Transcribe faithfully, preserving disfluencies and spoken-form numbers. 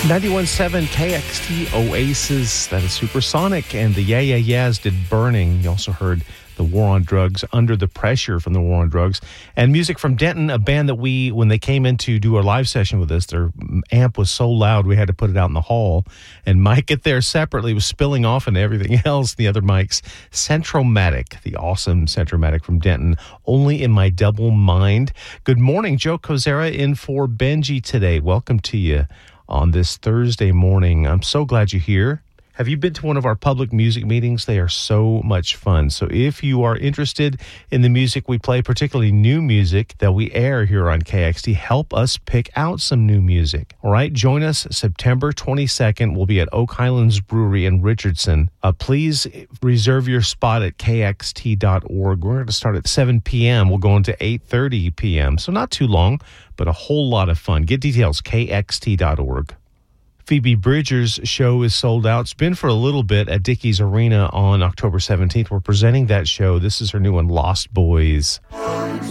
ninety-one point seven K X T Oasis, that is Supersonic, and the Yeah Yeah Yeahs did Burning. You also heard the War on Drugs, Under the Pressure from the War on Drugs, and music from Denton, a band that we, when they came in to do a live session with us, their amp was so loud we had to put it out in the hall, and mic it there separately, was spilling off into everything else, the other mics. Centromatic, the awesome Centromatic from Denton, Only in My Double Mind. Good morning, Joe Kozera in for Benji today. Welcome to you on this Thursday morning. I'm so glad you're here. Have you been to one of our public music meetings? They are so much fun. So if you are interested in the music we play, particularly new music that we air here on K X T, help us pick out some new music. All right, join us September twenty-second. We'll be at Oak Highlands Brewery in Richardson. Uh, please reserve your spot at K X T dot org. We're going to start at seven p.m. We'll go into eight thirty p.m., so not too long, but a whole lot of fun. Get details, K X T dot org. Phoebe Bridgers' show is sold out. It's been for a little bit at Dickies Arena on October seventeenth. We're presenting that show. This is her new one, Lost Boys.